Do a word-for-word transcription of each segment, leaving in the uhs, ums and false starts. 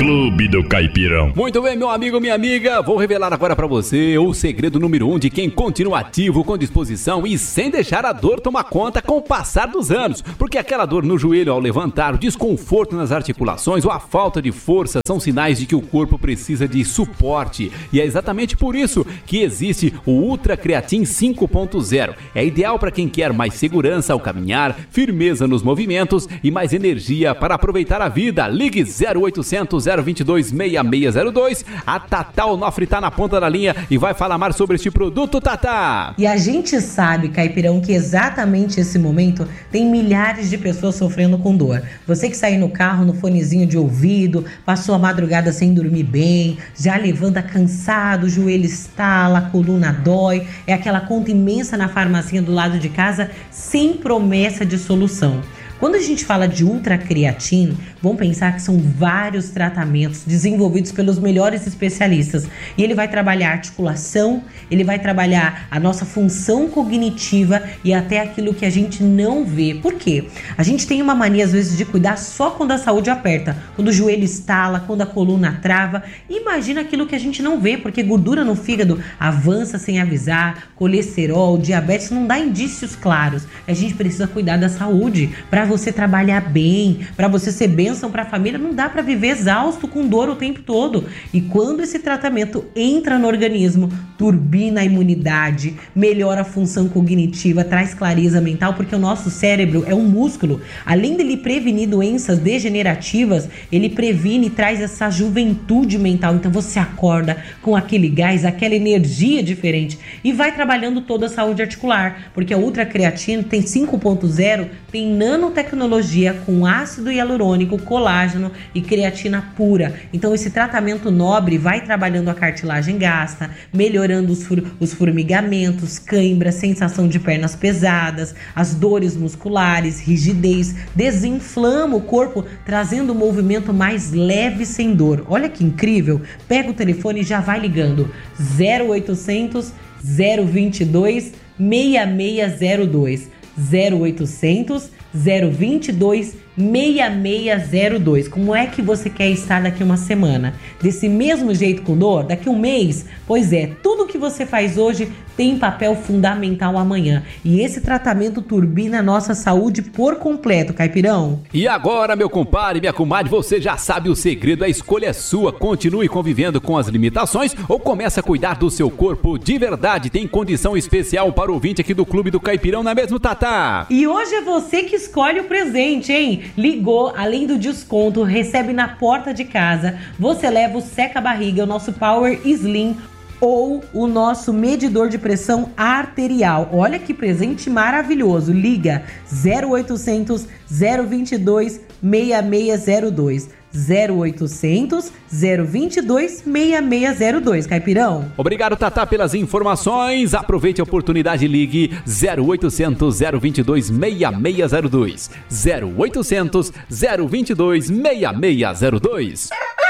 Clube do Caipirão. Muito bem, meu amigo, minha amiga, vou revelar agora pra você o segredo número um de quem continua ativo, com disposição e sem deixar a dor tomar conta com o passar dos anos. Porque aquela dor no joelho ao levantar, o desconforto nas articulações ou a falta de força são sinais de que o corpo precisa de suporte. E é exatamente por isso que existe o Ultra Creatin cinco ponto zero. É ideal para quem quer mais segurança ao caminhar, firmeza nos movimentos e mais energia para aproveitar a vida. Ligue zero oitocentos, zero vinte e dois, seis seis zero dois. A Tatá Onofre tá na ponta da linha e vai falar mais sobre este produto, Tatá. E a gente sabe, Caipirão, que exatamente esse momento tem milhares de pessoas sofrendo com dor. Você que sai no carro, no fonezinho de ouvido, passou a madrugada sem dormir bem, já levanta cansado, o joelho estala, a coluna dói, é aquela conta imensa na farmacinha do lado de casa sem promessa de solução. Quando a gente fala de Ultra Creatin, vamos pensar que são vários tratamentos desenvolvidos pelos melhores especialistas. E ele vai trabalhar a articulação, ele vai trabalhar a nossa função cognitiva e até aquilo que a gente não vê. Por quê? A gente tem uma mania, às vezes, de cuidar só quando a saúde aperta, quando o joelho estala, quando a coluna trava. Imagina aquilo que a gente não vê, porque gordura no fígado avança sem avisar, colesterol, diabetes, não dá indícios claros. A gente precisa cuidar da saúde para você trabalhar bem, para você ser bênção para a família. Não dá para viver exausto com dor o tempo todo. E quando esse tratamento entra no organismo, turbina a imunidade, melhora a função cognitiva, traz clareza mental, porque o nosso cérebro é um músculo. Além dele prevenir doenças degenerativas, ele previne e traz essa juventude mental. Então você acorda com aquele gás, aquela energia diferente e vai trabalhando toda a saúde articular, porque a Ultra Creatin tem cinco ponto zero, tem nanotecnologia com ácido hialurônico, colágeno e creatina pura. Então esse tratamento nobre vai trabalhando a cartilagem gasta, melhorando os, fur- os formigamentos, cãibra, sensação de pernas pesadas, as dores musculares, rigidez, desinflama o corpo, trazendo um movimento mais leve sem dor. Olha que incrível! Pega o telefone e já vai ligando zero oitocentos, zero vinte e dois, seis seis zero dois. zero oitocentos, zero vinte e dois, seis seis zero dois. Como é que você quer estar daqui uma semana? Desse mesmo jeito com dor? Daqui um mês? Pois é, tudo que você faz hoje tem papel fundamental amanhã. E esse tratamento turbina a nossa saúde por completo, Caipirão. E agora, meu compadre, minha comadre, você já sabe o segredo, a escolha é sua. Continue convivendo com as limitações ou comece a cuidar do seu corpo de verdade. Tem condição especial para o ouvinte aqui do Clube do Caipirão, não é mesmo, Tatá? E hoje é você que escolhe o presente, hein? Ligou, além do desconto, recebe na porta de casa. Você leva o seca-barriga, o nosso Power Slim ou o nosso medidor de pressão arterial. Olha que presente maravilhoso. Liga zero oitocentos, zero vinte e dois, seis seis zero dois. zero oitocentos, zero vinte e dois, seis seis zero dois, Caipirão. Obrigado, Tatá, pelas informações. Aproveite a oportunidade e ligue zero oitocentos, zero vinte e dois, seis seis zero dois. zero oitocentos, zero vinte e dois, seis seis zero dois.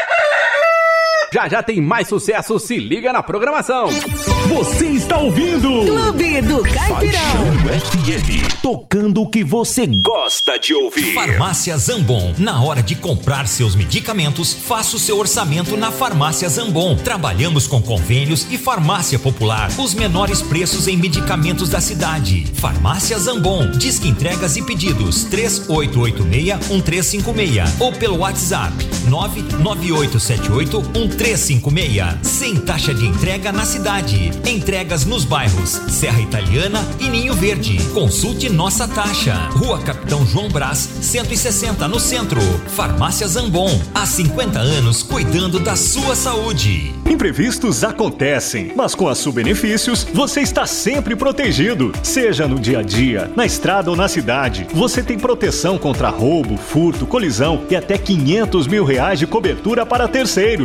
Já já tem mais sucesso, se liga na programação. Você está ouvindo Clube do Caipirão F M, tocando o que você gosta de ouvir. Farmácia Zambon. Na hora de comprar seus medicamentos, faça o seu orçamento na Farmácia Zambon. Trabalhamos com convênios e farmácia popular. Os menores preços em medicamentos da cidade. Farmácia Zambon. Disque entregas e pedidos três oito oito seis, um três cinco seis ou pelo WhatsApp nove nove oito sete oito, um três cinco seis. Sem taxa de entrega na cidade. Entregas nos bairros Serra Italiana e Ninho Verde. Consulte nossa taxa. Rua Capitão João Brás, cento e sessenta, no centro. Farmácia Zambon. Há cinquenta anos cuidando da sua saúde. Imprevistos acontecem, mas com a Subbenefícios você está sempre protegido. Seja no dia a dia, na estrada ou na cidade, você tem proteção contra roubo, furto, colisão e até quinhentos mil reais de cobertura para terceiros. E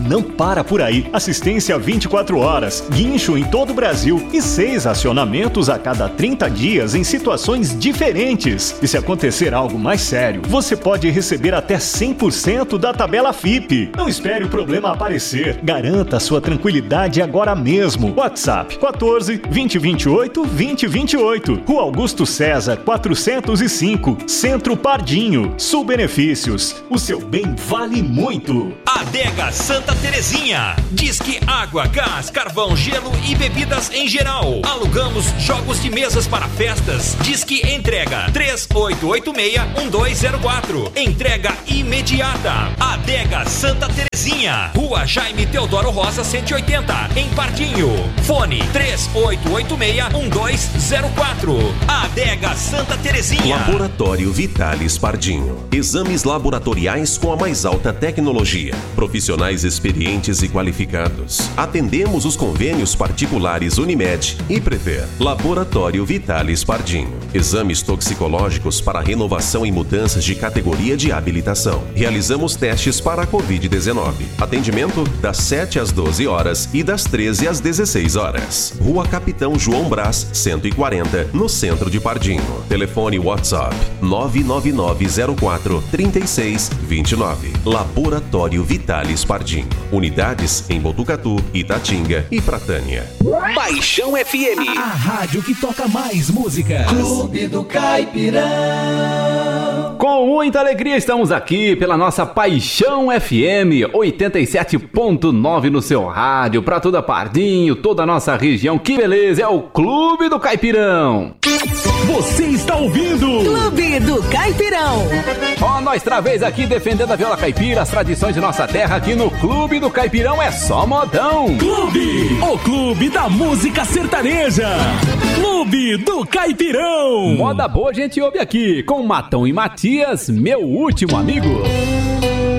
não para por aí. Assistência vinte e quatro horas, guincho em todo o Brasil e seis acionamentos a cada trinta dias em situações diferentes. E se acontecer algo mais sério, você pode receber até cem por cento da tabela F I P. Não espere o problema aparecer. Garanta a sua tranquilidade agora mesmo. WhatsApp quatorze, vinte, vinte e oito, vinte, vinte e oito. Rua Augusto César, quatrocentos e cinco. Centro Pardinho. Subbenefícios. O seu bem vale muito. Adega Santa Terezinha. Disque água, gás, carvão, gelo e bebidas em geral. Alugamos jogos de mesas para festas. Disque entrega três oito oito seis, um dois zero quatro. Entrega imediata. Adega Santa Terezinha. Rua Jaime Teodoro Rosa cento e oitenta, em Pardinho. Fone três oito oito seis, um dois zero quatro. Adega Santa Terezinha. Laboratório Vitalis Pardinho. Exames laboratoriais com a mais alta tecnologia. Profissionais experientes e qualificados. Atendemos os convênios particulares Unimed e Prever. Laboratório Vitalis Pardinho. Exames toxicológicos para renovação e mudanças de categoria de habilitação. Realizamos testes para a covid dezenove. Atendimento das sete às doze horas e das treze às dezesseis horas. Rua Capitão João Brás, cento e quarenta, no centro de Pardinho. Telefone WhatsApp nove nove nove zero quatro, três seis dois nove. Laboratório Vitalis Pardinho. Unidades em Botucatu, Itatinga e Pratânia. Paixão F M. A rádio que toca mais música. Clube do Caipirão. Com muita alegria estamos aqui pela nossa Paixão F M oitenta e sete ponto nove no seu rádio, pra toda Pardinho, toda a nossa região. Que beleza, é o Clube do Caipirão. Você está ouvindo Clube do Caipirão. Ó, oh, nós outra vez aqui defendendo a viola caipira, as tradições de nossa terra. Aqui no Clube do Caipirão é só modão. Clube, o clube da música sertaneja. Clube do Caipirão. Moda boa a gente ouve aqui com Matão e Matias, meu último amigo.